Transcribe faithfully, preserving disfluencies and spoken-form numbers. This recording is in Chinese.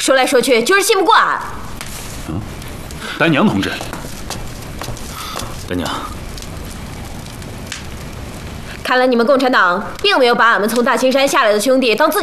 说来说去就是信不过俺。 嗯，丹娘同志，丹娘， 看来你们共产党并没有把俺们从大青山下来的兄弟当自己。